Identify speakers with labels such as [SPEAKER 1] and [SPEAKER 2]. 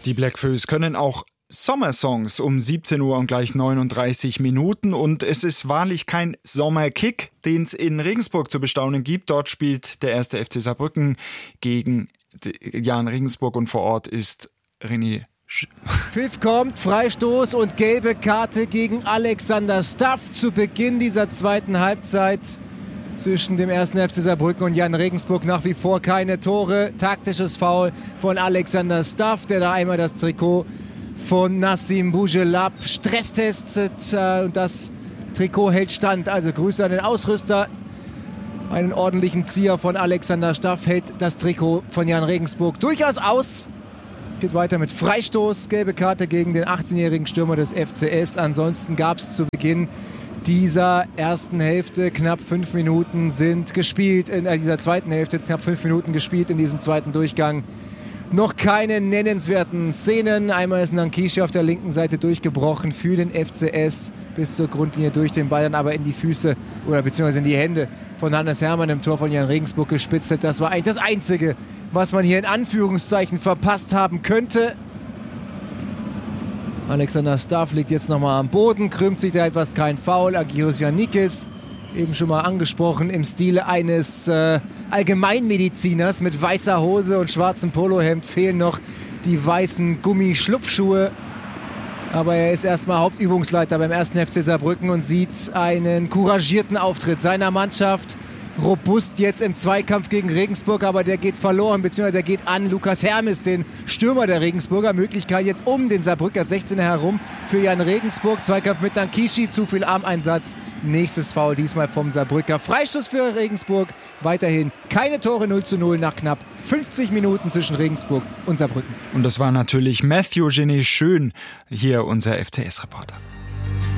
[SPEAKER 1] Die Black Föß können auch Sommersongs um 17 Uhr und gleich 39 Minuten. Und es ist wahrlich kein Sommerkick, den es in Regensburg zu bestaunen gibt. Dort spielt der 1. FC Saarbrücken gegen Jahn Regensburg und vor Ort ist René
[SPEAKER 2] Pfiff kommt, Freistoß und gelbe Karte gegen Alexander Staff zu Beginn dieser zweiten Halbzeit. Zwischen dem 1. FC Saarbrücken und Jahn Regensburg nach wie vor keine Tore. Taktisches Foul von Alexander Staff, der da einmal das Trikot von Nassim Bougelab stresstestet. Und das Trikot hält stand. Also Grüße an den Ausrüster. Einen ordentlichen Zieher von Alexander Staff hält das Trikot von Jahn Regensburg durchaus aus. Geht weiter mit Freistoß, gelbe Karte gegen den 18-jährigen Stürmer des FCS. Ansonsten gab es zu Beginn dieser ersten Hälfte knapp 5 Minuten sind gespielt, in dieser zweiten Hälfte knapp 5 Minuten gespielt in diesem zweiten Durchgang. Noch keine nennenswerten Szenen. Einmal ist Nankishi auf der linken Seite durchgebrochen für den FCS bis zur Grundlinie durch, den Ball dann aber in die Füße oder beziehungsweise in die Hände von Hannes Hermann im Tor von Jahn Regensburg gespitzelt. Das war eigentlich das Einzige, was man hier in Anführungszeichen verpasst haben könnte. Alexander Staff liegt jetzt nochmal am Boden, krümmt sich da etwas, kein Foul. Agios Yannikis, eben schon mal angesprochen, im Stile eines Allgemeinmediziners mit weißer Hose und schwarzem Polohemd. Fehlen noch die weißen Gummischlupfschuhe. Aber er ist erstmal Hauptübungsleiter beim 1. FC Saarbrücken und sieht einen couragierten Auftritt seiner Mannschaft. Robust jetzt im Zweikampf gegen Regensburg, aber der geht verloren, beziehungsweise der geht an Lukas Hermes, den Stürmer der Regensburger. Möglichkeit jetzt um den Saarbrücker 16er herum für Jahn Regensburg. Zweikampf mit Nankishi, zu viel Armeinsatz. Nächstes Foul, diesmal vom Saarbrücker. Freistoß für Regensburg. Weiterhin keine Tore, 0:0 nach knapp 50 Minuten zwischen Regensburg und Saarbrücken.
[SPEAKER 1] Und das war natürlich Matthew Genet Schön, hier unser FCS-Reporter.